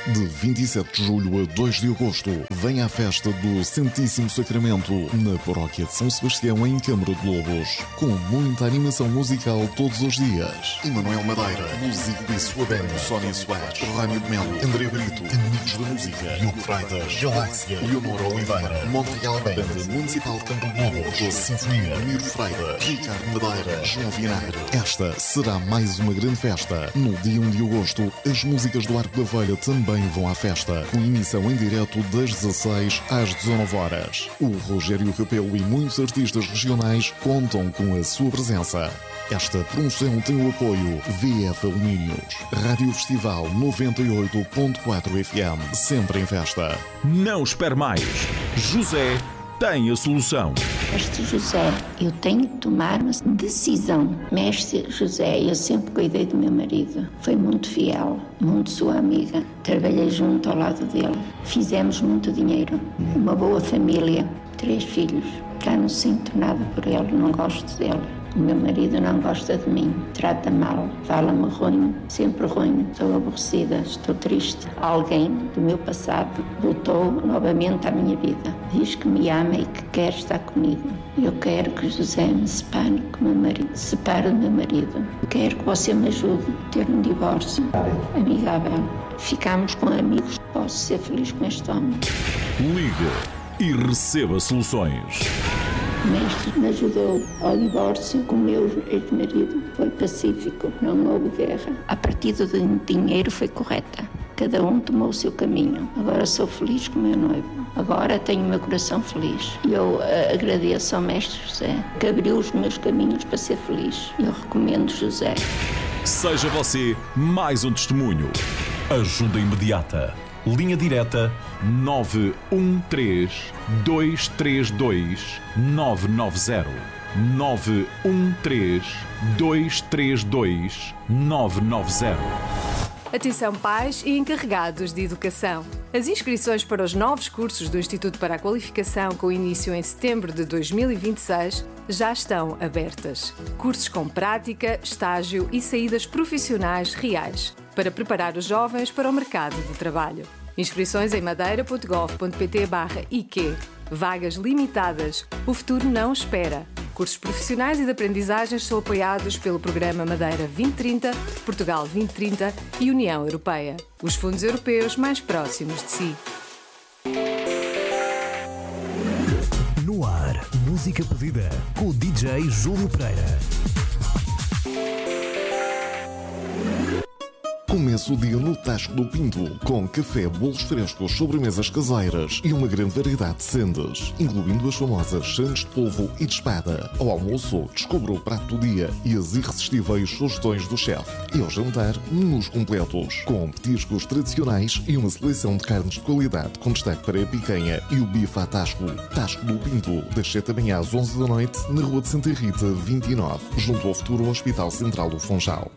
De 27 de julho a 2 de agosto, vem à festa do Santíssimo Sacramento, na paróquia de São Sebastião, em Câmara de Lobos, com muita animação musical todos os dias. Emanuel Madeira, músico e sua banda, Sónia Soares, Rânio de Melo, André Brito, Amigos da Música, Diogo Freitas, Galáxia, Leonor Oliveira, Montreal Band, Banda Municipal de Campo de Lobos, Doce Sinfonia, Miro Freire, Ricardo Madeira, João Vinagre. Esta será mais uma grande festa. No dia 1 de agosto, as músicas do Arco da Velha também vão à festa, com emissão em direto das 16 às 19 horas. O Rogério Capelo e muitos artistas regionais contam com a sua presença. Esta promoção tem o apoio VF Alumínios, Rádio Festival 98.4 FM, sempre em festa. Não espere mais. José tem a solução. Mestre José, eu tenho que tomar uma decisão. Mestre José, eu sempre cuidei do meu marido. Foi muito fiel, muito sua amiga. Trabalhei junto ao lado dele. Fizemos muito dinheiro. Uma boa família. 3 filhos. Já não sinto nada por ele, não gosto dele. O meu marido não gosta de mim, trata mal, fala-me ruim, sempre ruim. Estou aborrecida, estou triste. Alguém do meu passado voltou novamente à minha vida. Diz que me ama e que quer estar comigo. Eu quero que José me separe com o meu marido. Separe do meu marido. Quero que você me ajude a ter um divórcio amigável. Ficamos com amigos. Posso ser feliz com este homem. Ligue e receba soluções. O mestre me ajudou ao divórcio com o meu ex-marido. Foi pacífico, não houve guerra. A partida do dinheiro foi correta. Cada um tomou o seu caminho. Agora sou feliz com o meu noivo. Agora tenho o meu coração feliz. E eu agradeço ao mestre José, que abriu os meus caminhos para ser feliz. Eu recomendo José. Seja você mais um testemunho. Ajuda imediata. Linha direta 913 232 990. 913 232 990. Atenção pais e encarregados de educação. As inscrições para os novos cursos do Instituto para a Qualificação, com início em setembro de 2026, já estão abertas. Cursos com prática, estágio e saídas profissionais reais, para preparar os jovens para o mercado de trabalho. Inscrições em madeira.gov.pt/IQ. Vagas limitadas. O futuro não espera. Cursos profissionais e de aprendizagens são apoiados pelo Programa Madeira 2030, Portugal 2030 e União Europeia. Os fundos europeus mais próximos de si. No ar, música pedida com o DJ Júlio Pereira. Começa o dia no Tasco do Pinto, com café, bolos frescos, sobremesas caseiras e uma grande variedade de sendas, incluindo as famosas sandes de polvo e de espada. Ao almoço, descubra o prato do dia e as irresistíveis sugestões do chefe. E ao jantar, menus completos, com petiscos tradicionais e uma seleção de carnes de qualidade, com destaque para a picanha e o bife à Tasco. Tasco do Pinto, das 7 da manhã às 11 da noite, na Rua de Santa Rita, 29, junto ao futuro Hospital Central do Funchal.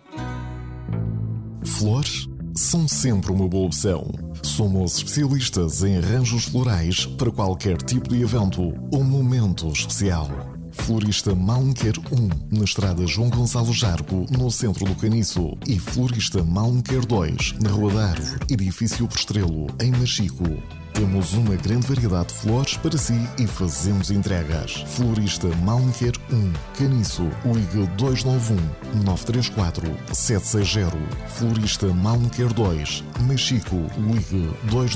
Flores são sempre uma boa opção. Somos especialistas em arranjos florais para qualquer tipo de evento ou momento especial. Florista Malmequer 1, na estrada João Gonçalo Jargo, no centro do Caniço. E Florista Malmequer 2, na Rua da Árvore, edifício Prestrelo, em Machico. Temos uma grande variedade de flores para si e fazemos entregas. Florista Malmequer 1, Caniço, ligue 291-934-760. Florista Malmequer 2, Machico, ligue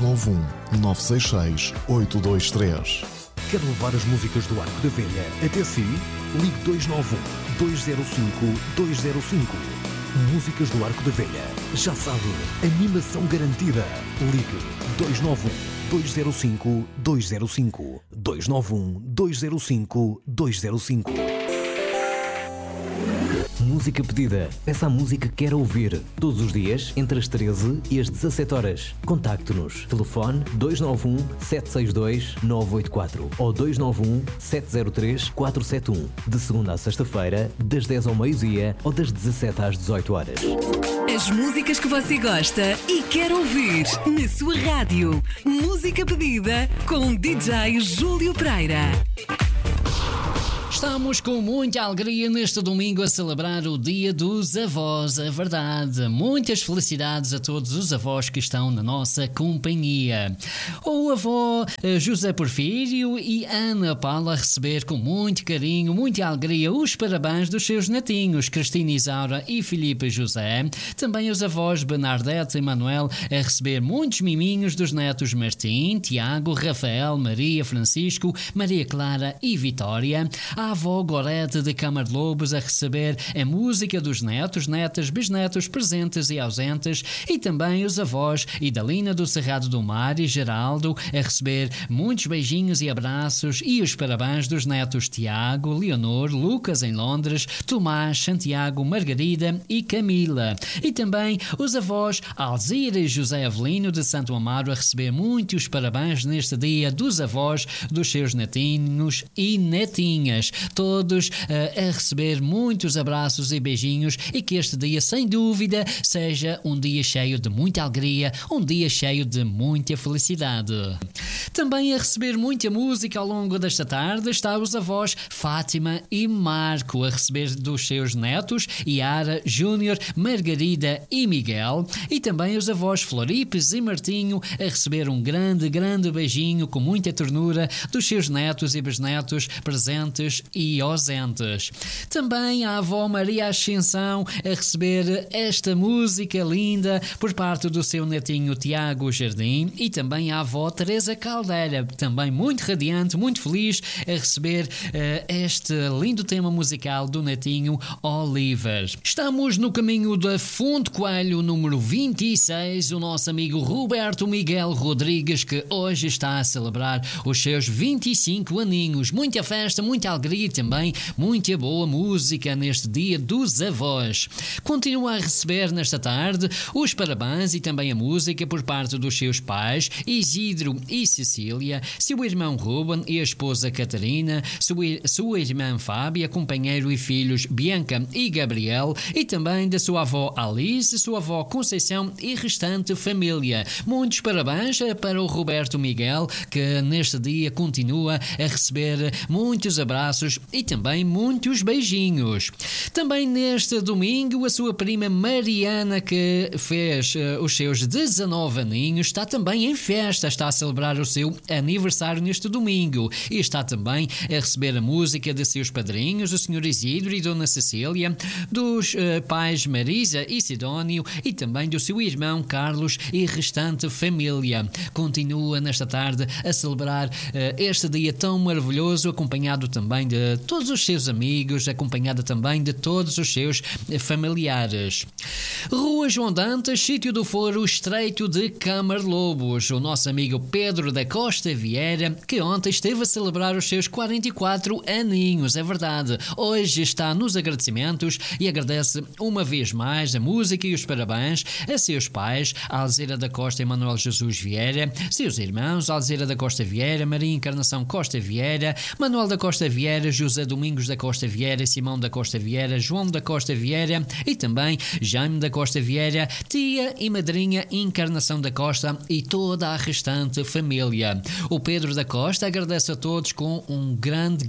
291-966-823. Quer levar as músicas do Arco da Velha até si? Ligue 291-205-205. Músicas do Arco da Velha. Já sabe, animação garantida. Ligue 291-205-205. 291-205-205. Música pedida. Peça a música que quer ouvir. Todos os dias, entre as 13 e as 17 horas. Contacte-nos. Telefone 291-762-984 ou 291-703-471. De segunda à sexta-feira, das 10 ao meio-dia ou das 17 às 18 horas. As músicas que você gosta e quer ouvir na sua rádio. Música pedida com DJ Júlio Pereira. Estamos com muita alegria neste domingo a celebrar o Dia dos Avós, é verdade. Muitas felicidades a todos os avós que estão na nossa companhia. O avô José Porfírio e Ana Paula a receber com muito carinho, muita alegria os parabéns dos seus netinhos, Cristina Isaura e Filipe José. Também os avós Bernadette e Manuel a receber muitos miminhos dos netos Martim, Tiago, Rafael, Maria, Francisco, Maria Clara e Vitória. A avó Gorete de Câmara de Lobos a receber a música dos netos, netas, bisnetos presentes e ausentes, e também os avós Idalina do Cerrado do Mar e Geraldo a receber muitos beijinhos e abraços e os parabéns dos netos Tiago, Leonor, Lucas em Londres, Tomás, Santiago, Margarida e Camila. E também os avós Alzira e José Avelino de Santo Amaro a receber muitos parabéns neste dia dos avós dos seus netinhos e netinhas. Todos a receber muitos abraços e beijinhos e que este dia, sem dúvida, seja um dia cheio de muita alegria, um dia cheio de muita felicidade. Também a receber muita música ao longo desta tarde está os avós Fátima e Marco a receber dos seus netos Yara, Júnior, Margarida e Miguel, e também os avós Floripes e Martinho a receber um grande beijinho com muita ternura dos seus netos e bisnetos presentes e ausentes. Também a avó Maria Ascensão a receber esta música linda por parte do seu netinho Tiago Jardim, e também a avó Teresa Caldeira, também muito radiante, muito feliz a receber este lindo tema musical do netinho Oliver. Estamos no caminho da Fonte Coelho número 26, o nosso amigo Roberto Miguel Rodrigues, que hoje está a celebrar os seus 25 aninhos. Muita festa, muita alegria e também muita boa música neste dia dos avós. Continua a receber nesta tarde os parabéns e também a música por parte dos seus pais Isidro e Cecília, seu irmão Ruben e a esposa Catarina, sua irmã Fábia, companheiro e filhos Bianca e Gabriel, e também da sua avó Alice, sua avó Conceição e restante família. Muitos parabéns para o Roberto Miguel, que neste dia continua a receber muitos abraços e também muitos beijinhos. Também neste domingo a sua prima Mariana, que fez os seus 19 aninhos, está também em festa, está a celebrar o seu aniversário neste domingo e está também a receber a música de seus padrinhos, o Sr. Isidro e Dona Cecília, dos pais Marisa e Sidónio e também do seu irmão Carlos e restante família. Continua nesta tarde a celebrar este dia tão maravilhoso, acompanhado também de todos os seus amigos, acompanhada também de todos os seus familiares. Rua João Dantas, Sítio do Foro, Estreito de Câmara de Lobos. O nosso amigo Pedro da Costa Vieira, que ontem esteve a celebrar os seus 44 aninhos, é verdade. Hoje está nos agradecimentos e agradece uma vez mais a música e os parabéns a seus pais, Alzira da Costa e Manuel Jesus Vieira, seus irmãos, Alzira da Costa Vieira, Maria Encarnação Costa Vieira, Manuel da Costa Vieira, José Domingos da Costa Vieira, Simão da Costa Vieira, João da Costa Vieira e também Jaime da Costa Vieira, tia e madrinha Encarnação da Costa e toda a restante família. O Pedro da Costa agradece a todos com um grande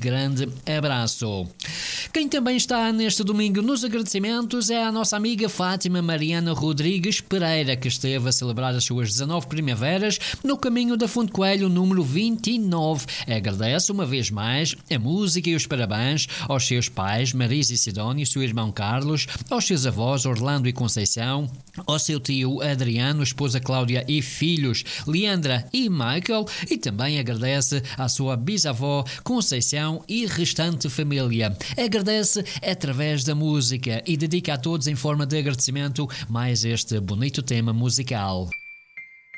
abraço. Quem também está neste domingo nos agradecimentos é a nossa amiga Fátima Mariana Rodrigues Pereira, que esteve a celebrar as suas 19 primaveras no caminho da Fonte Coelho número 29. Agradece uma vez mais a música e os parabéns aos seus pais Marisa e Sidónio, seu irmão Carlos, aos seus avós Orlando e Conceição, ao seu tio Adriano, esposa Cláudia e filhos Leandra e Michael, e também agradece à sua bisavó Conceição e restante família. Agradece através da música e dedica a todos em forma de agradecimento mais este bonito tema musical.